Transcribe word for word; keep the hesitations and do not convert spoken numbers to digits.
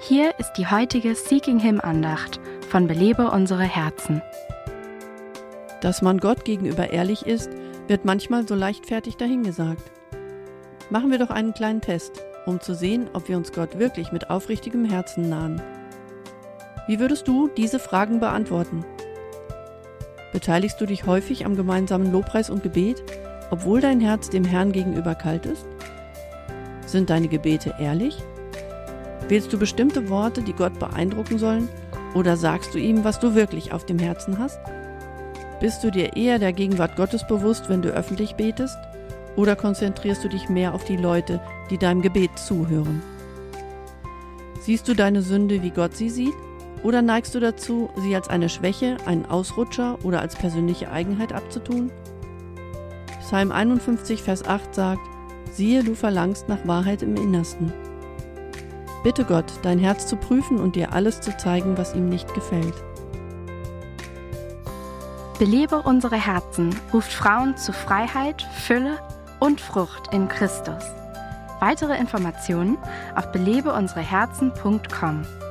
Hier ist die heutige Seeking Him Andacht von Belebe unsere Herzen. Dass man Gott gegenüber ehrlich ist, wird manchmal so leichtfertig dahingesagt. Machen wir doch einen kleinen Test, um zu sehen, ob wir uns Gott wirklich mit aufrichtigem Herzen nahen. Wie würdest du diese Fragen beantworten? Beteiligst du dich häufig am gemeinsamen Lobpreis und Gebet, obwohl dein Herz dem Herrn gegenüber kalt ist? Sind deine Gebete ehrlich? Wählst du bestimmte Worte, die Gott beeindrucken sollen, oder sagst du ihm, was du wirklich auf dem Herzen hast? Bist du dir eher der Gegenwart Gottes bewusst, wenn du öffentlich betest, oder konzentrierst du dich mehr auf die Leute, die deinem Gebet zuhören? Siehst du deine Sünde, wie Gott sie sieht, oder neigst du dazu, sie als eine Schwäche, einen Ausrutscher oder als persönliche Eigenheit abzutun? Psalm einundfünfzig, Vers acht sagt: Siehe, du verlangst nach Wahrheit im Innersten. Bitte Gott, dein Herz zu prüfen und dir alles zu zeigen, was ihm nicht gefällt. Belebe unsere Herzen ruft Frauen zu Freiheit, Fülle und Frucht in Christus. Weitere Informationen auf belebe unsere herzen punkt com.